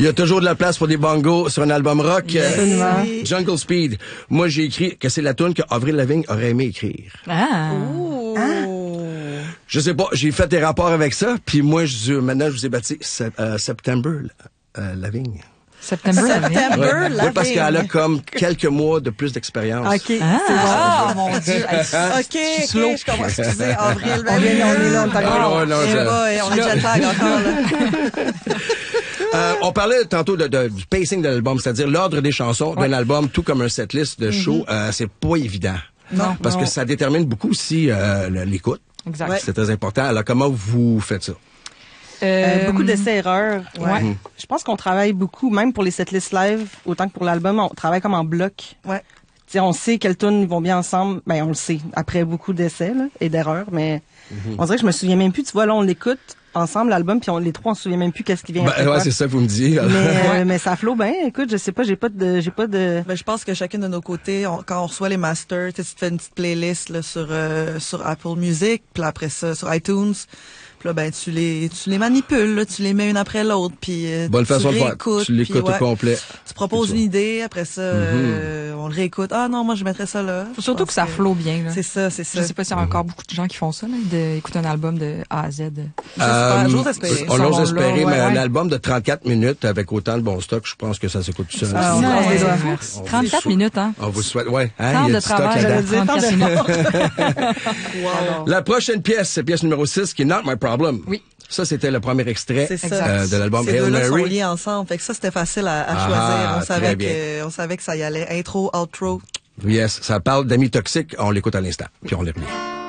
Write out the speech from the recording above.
Il y a toujours de la place pour des bongos sur un album rock. Absolument. Jungle Speed. Moi, j'ai écrit que c'est la tune qu'Avril Lavigne aurait aimé écrire. Ah. Je sais pas, j'ai fait des rapports avec ça, puis moi, maintenant, je vous ai baptisé September Lavigne. September Lavigne. Oui, parce qu'elle a comme quelques mois de plus d'expérience. OK. Ah, mon Dieu. OK, je comprends. Excusez, Avril. On est là, on est Ah, non, On est jet lag encore, là. On parlait tantôt du pacing de l'album, c'est-à-dire l'ordre des chansons d'un album, tout comme un setlist de show, c'est pas évident. Non. Parce que ça détermine beaucoup aussi l'écoute. Exact. C'est très important. Alors, comment vous faites ça? Beaucoup d'essais-erreurs. Ouais. Je pense qu'on travaille beaucoup, même pour les setlists live, autant que pour l'album, on travaille comme en bloc. Ouais. T'sais, on sait quelles tunes vont bien ensemble. Ben, on le sait, après beaucoup d'essais là, et d'erreurs, mais on dirait que je me souviens même plus. Tu vois, là, on l'écoute ensemble, l'album, puis les trois, on se souvient même plus qu'est-ce qui vient après Ouais, quoi. c'est ça que vous me dites. Mais ça flot bien. Écoute, je sais pas, j'ai pas de... Ben, je pense que chacun de nos côtés, quand on reçoit les masters, tu te fais une petite playlist là, sur Apple Music, puis après ça sur iTunes. Puis là, ben tu les manipules, là, tu les mets une après l'autre, puis Bonne tu façon de faire. réécoutes, Tu l'écoutes puis, au complet. Tu proposes C'est ça. une idée, après ça, on le réécoute. Ah non, moi je mettrais ça là. Faut surtout que ça flow bien, là. C'est ça. Je sais pas s'il y a encore beaucoup de gens qui font ça, là, d'écouter un album de A à Z. J'ose espérer. On l'ose Selon espérer, là, mais ouais. un album de 34 minutes avec autant de bon stock, je pense que ça s'écoute tout seul. Ah, on croise les doigts. 34 minutes, hein. On vous souhaite, ouais. Hein, Temps il y a de du stock travail, là-dedans. j'allais dire, 34 minutes. Wow. La prochaine pièce, c'est pièce numéro 6, qui est Not My Problem. Oui. Ça, c'était le premier extrait C'est ça. de l'album Ces Hail deux-là sont Mary. liés ensemble, fait que ça c'était facile à Ah, choisir. très On savait que ça y allait. Intro, outro. Yes, ça parle d'amis toxiques. On l'écoute à l'instant, puis on les revient.